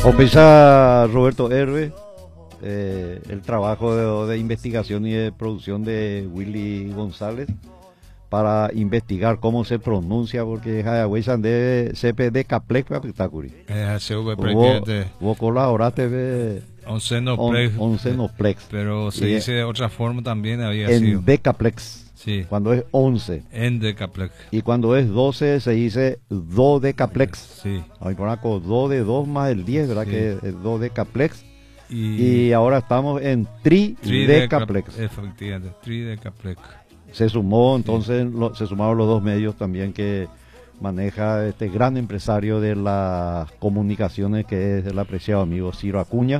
Opesa Roberto Herve, el trabajo de investigación y de producción de Willy González para investigar cómo se pronuncia, porque Hayagüey Sandé CPD Caplex espectáculo. Vos colaboraste de Oncenoplex, pero se dice de otra forma también había en sido. Decaplex. Sí. Cuando es 11. En Decaplex. Y cuando es 12 se dice Dodecaplex. Sí. Ahí por acá, 2 de 2 más el 10, ¿verdad? Sí. Que es Dodecaplex. Y ahora estamos en Tridecaplex. Efectivamente, Tridecaplex. Se sumó entonces, se sumaron los dos medios también que maneja este gran empresario de las comunicaciones, que es el apreciado amigo Ciro Acuña,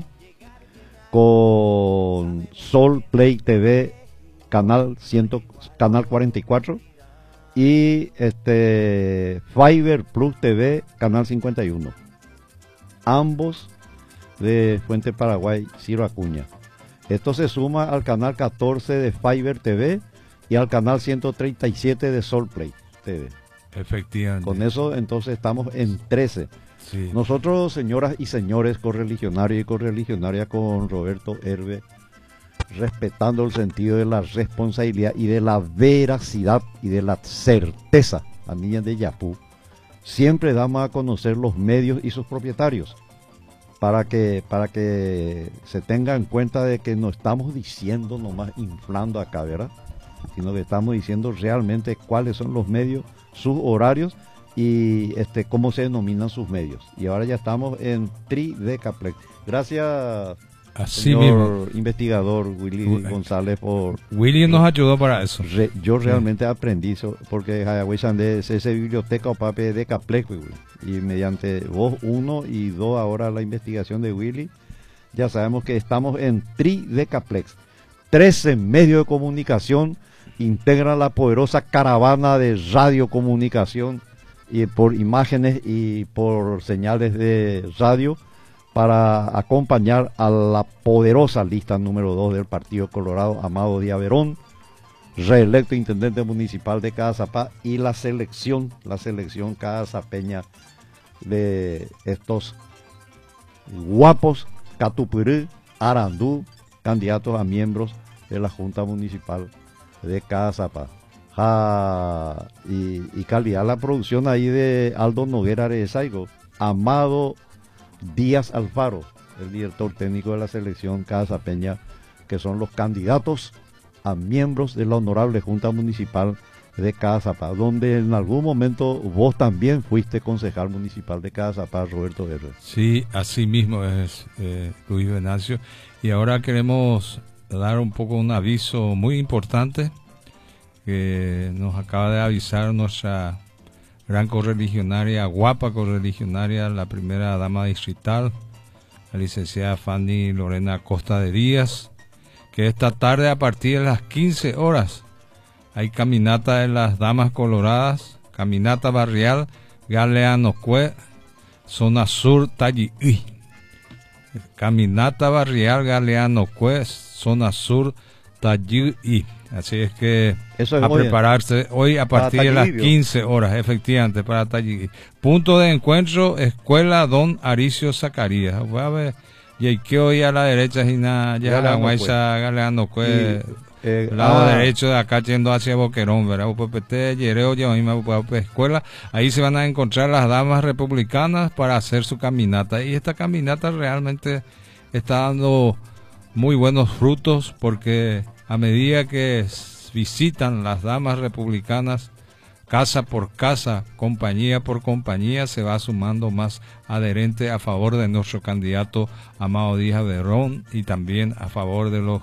con Sol Play TV canal 44 y Fiber Plus TV canal 51, ambos de Fuente Paraguay, Ciro Acuña. Esto se suma al canal 14 de Fiber TV y al canal 137 de Sol Play TV. Efectivamente. Con eso entonces estamos en 13. Sí. Nosotros, señoras y señores, correligionarios y correligionarias, con Roberto Herve, respetando el sentido de la responsabilidad y de la veracidad y de la certeza a niñas de Yapú, siempre damos a conocer los medios y sus propietarios para que se tenga en cuenta de que no estamos diciendo nomás inflando acá, ¿verdad? Sino que estamos diciendo realmente cuáles son los medios, sus horarios y cómo se denominan sus medios. Y ahora ya estamos en Tridecaplex. Gracias, así señor mismo, investigador Willy González, por... Willy nos ayudó para eso. Yo realmente aprendí porque Hayagüey Sandé es esa biblioteca o pape de Decaplex, y mediante voz 1 y 2 ahora la investigación de Willy, ya sabemos que estamos en Tridecaplex. 13 medios de comunicación integran la poderosa caravana de radiocomunicación, y por imágenes y por señales de radio, para acompañar a la poderosa lista número 2 del Partido Colorado, Amado Díaz Verón, reelecto intendente municipal de Cazapá, y la selección cazapeña de estos guapos Catupurú, Arandú, candidatos a miembros de la Junta Municipal de Cazapá. Y calidad la producción ahí de Aldo Noguera Arezaigo, Amado Díaz Alfaro, el director técnico de la selección cazapeña, que son los candidatos a miembros de la honorable Junta Municipal de Cazapá, donde en algún momento vos también fuiste concejal municipal de Cazapá, Roberto Herrera. Sí, así mismo es, Luis Venancio. Y ahora queremos dar un poco un aviso muy importante que nos acaba de avisar nuestra gran correligionaria, guapa correligionaria, la primera dama distrital, la licenciada Fanny Lorena Costa de Díaz, que esta tarde a partir de las 15 horas hay caminata de las Damas Coloradas, caminata barrial Galeano-Cue, zona sur Tallií. Caminata barrial Galeano-Cue, zona sur Tallií. Así es que eso es a prepararse hoy a partir de las 15 horas, efectivamente, para Tallií. Punto de encuentro, Escuela Don Aricio Zacarías. Voy a ver, y que hoy a la derecha, y nada, ya la guaysa Galeano-Cue, lado derecho de acá yendo hacia Boquerón, ¿verdad? Escuela, ahí se van a encontrar las damas republicanas para hacer su caminata. Y esta caminata realmente está dando muy buenos frutos, porque a medida que visitan las damas republicanas, casa por casa, compañía por compañía, se va sumando más adherente a favor de nuestro candidato Amado Díaz Verón, y también a favor de los